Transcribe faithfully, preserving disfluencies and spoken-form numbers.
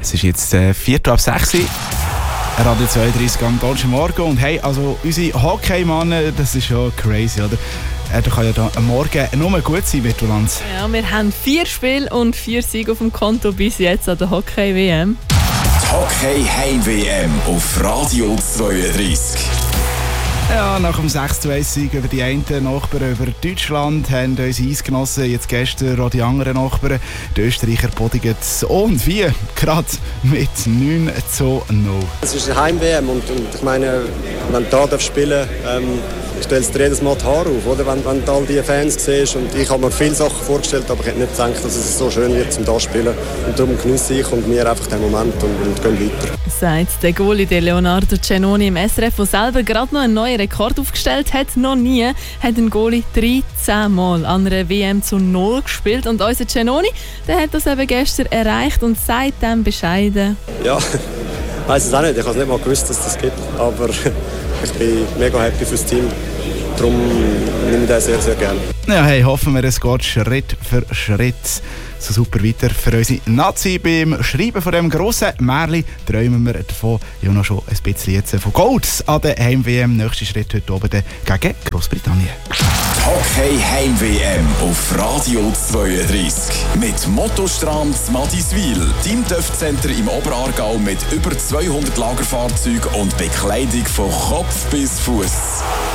Es ist jetzt äh, Viertel ab sechs. Radio zweiunddreißig am Donnerstagmorgen. Und hey, also unsere Hockey-Mann, das ist schon crazy, oder? Äh, da kann ja da am Morgen nur gut sein, Virtulanz. Ja, wir haben vier Spiele und vier Siege auf dem Konto bis jetzt an der Hockey-W M. Die Hockey-Heim-W M auf Radio zweiunddreißig. Ja, nach dem sechs zu eins Sieg über die einen Nachbarn über Deutschland haben unsere Eisgenossen jetzt gestern auch die anderen Nachbarn, die Österreicher, bodigen. Und wie? Gerade mit neun zu null. Es ist eine Heim-W M und, und ich meine, wenn du da spielen darfst, ähm, stellst du dir jedes Mal die Haare auf, oder? Wenn, wenn du all diese Fans siehst. Und ich habe mir viele Sachen vorgestellt, aber ich hätte nicht gedacht, dass es so schön wird, um da zu spielen. Und darum genieße ich und wir einfach den Moment und, und gehen weiter. Sagt der Goalie der Leonardo Cenoni im S R F, der selber gerade noch einen neuen Rekord aufgestellt hat. Noch nie hat ein Goalie dreizehn Mal an einer W M zu null gespielt. Und unser Cenoni, der hat das eben gestern erreicht und sagt dann bescheiden. Ja, ich weiss es auch nicht. Ich habe nicht mal gewusst, dass es das gibt. Aber ich bin mega happy fürs Team. Darum nehme ich das sehr, sehr gerne. Ja, hey, hoffen wir, es geht Schritt für Schritt so super weiter für unsere Nazi. Beim Schreiben von diesem grossen Märchen träumen wir davon ja noch schon ein bisschen jetzt von Gold an der Heim-W M. Nächster Schritt heute oben gegen Großbritannien. Die Hockey-Heim-W M auf Radio zweiunddreißig. Mit Motostrand Madiswil, Team Töff Center im Oberaargau mit über zweihundert Lagerfahrzeugen und Bekleidung von Kopf bis Fuß.